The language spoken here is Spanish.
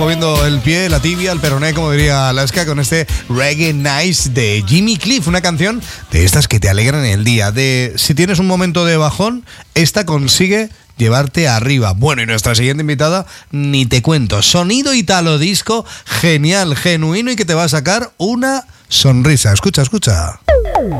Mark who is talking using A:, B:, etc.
A: Moviendo el pie, la tibia, el peroné, como diría Alaska, con este Reggae Nice de Jimmy Cliff, una canción de estas que te alegran el día. De si tienes un momento de bajón, esta consigue llevarte arriba. Bueno, y nuestra siguiente invitada, ni te cuento. Sonido italo disco, genial, genuino y que te va a sacar una sonrisa. Escucha, escucha.